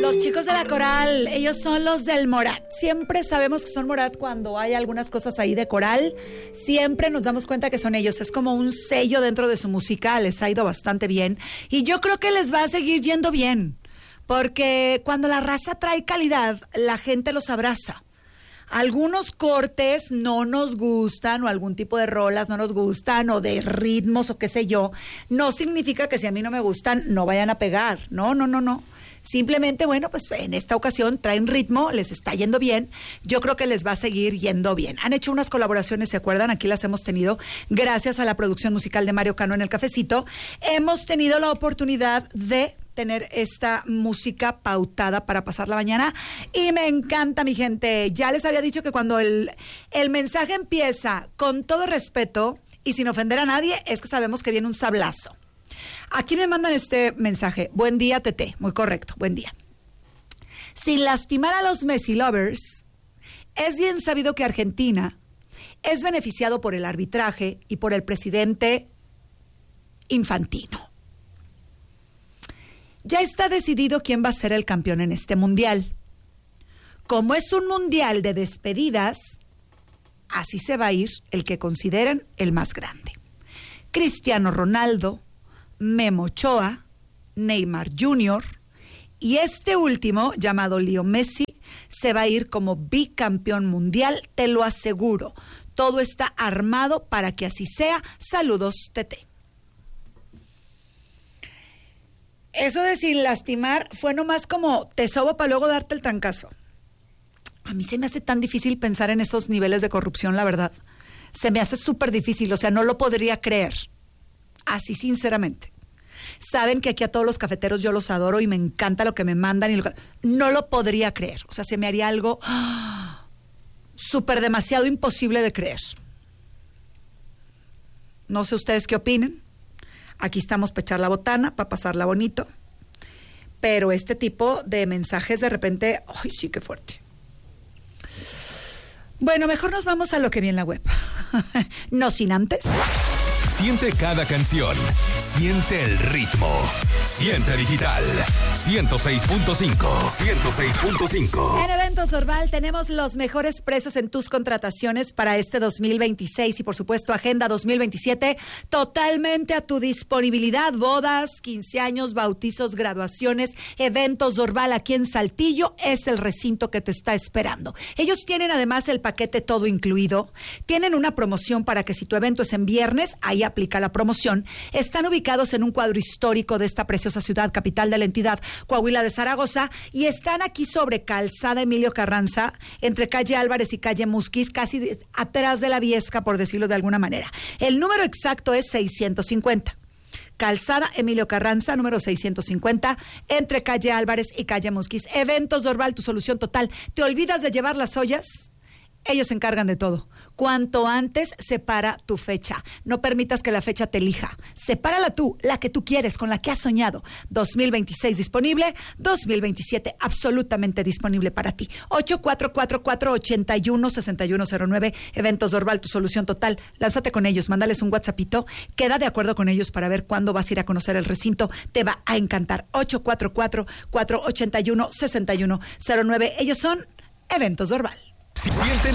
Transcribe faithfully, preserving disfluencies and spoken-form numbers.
Los chicos de la Coral, ellos son los del Morat. Siempre sabemos que son Morat cuando hay algunas cosas ahí de Coral. Siempre nos damos cuenta que son ellos. Es como un sello dentro de su música. Les ha ido bastante bien. Y yo creo que les va a seguir yendo bien. Porque cuando la raza trae calidad, la gente los abraza. Algunos cortes no nos gustan, o algún tipo de rolas no nos gustan, o de ritmos, o qué sé yo. No significa que si a mí no me gustan, no vayan a pegar. No, no, no, no. Simplemente, bueno, pues en esta ocasión traen ritmo, les está yendo bien. Yo creo que les va a seguir yendo bien. Han hecho unas colaboraciones, ¿se acuerdan? Aquí las hemos tenido gracias a la producción musical de Mario Cano en El Cafecito. Hemos tenido la oportunidad de tener esta música pautada para pasar la mañana y me encanta, mi gente. Ya les había dicho que cuando el, el mensaje empieza con todo respeto y sin ofender a nadie, es que sabemos que viene un sablazo. Aquí me mandan este mensaje. Buen día, Tete. Muy correcto, buen día. Sin lastimar a los Messi lovers, es bien sabido que Argentina es beneficiado por el arbitraje y por el presidente Infantino. Ya está decidido quién va a ser el campeón en este mundial. Como es un mundial de despedidas, así se va a ir el que consideren el más grande. Cristiano Ronaldo, Memo Ochoa, Neymar junior y este último, llamado Leo Messi, se va a ir como bicampeón mundial, te lo aseguro. Todo está armado para que así sea. Saludos, Tete. Eso de sin lastimar fue nomás como te sobo para luego darte el trancazo. A mí se me hace tan difícil pensar en esos niveles de corrupción, la verdad. Se me hace súper difícil, o sea, no lo podría creer. Así sinceramente. Saben que aquí a todos los cafeteros yo los adoro y me encanta lo que me mandan y lo que... no lo podría creer. O sea, se me haría algo ¡ah! súper demasiado imposible de creer. No sé ustedes qué opinen. Aquí estamos para echar la botana, para pasarla bonito. Pero este tipo de mensajes de repente, ¡ay, sí, qué fuerte! Bueno, mejor nos vamos a lo que vi en la web. No sin antes. Siente cada canción, siente el ritmo, siente digital, ciento seis punto cinco, ciento seis punto cinco. En Eventos Orval tenemos los mejores precios en tus contrataciones para este dos mil veintiséis y por supuesto Agenda dos mil veintisiete totalmente a tu disponibilidad. Bodas, quince años, bautizos, graduaciones. Eventos Orval aquí en Saltillo es el recinto que te está esperando. Ellos tienen además el paquete todo incluido. Tienen una promoción para que si tu evento es en viernes, ahí aplica la promoción. Están ubicados en un cuadro histórico de esta preciosa ciudad, capital de la entidad, Coahuila de Zaragoza, y están aquí sobre Calzada Emilio Carranza, entre calle Álvarez y calle Musquiz, casi de, atrás de la Viesca, por decirlo de alguna manera. El número exacto es seiscientos cincuenta. Calzada Emilio Carranza, número seiscientos cincuenta, entre calle Álvarez y calle Musquiz. Eventos Orval, tu solución total. ¿Te olvidas de llevar las ollas? Ellos se encargan de todo. Cuanto antes, separa tu fecha. No permitas que la fecha te elija. Sepárala tú, la que tú quieres, con la que has soñado. dos mil veintiséis disponible, dos mil veintisiete absolutamente disponible para ti. ocho cuatro cuatro cuatro ocho uno seis uno cero nueve, Eventos Orval, tu solución total. Lánzate con ellos, mándales un WhatsAppito, queda de acuerdo con ellos para ver cuándo vas a ir a conocer el recinto. Te va a encantar. ocho cuatro cuatro cuatro ocho uno seis uno cero nueve. Ellos son Eventos Orval. Siente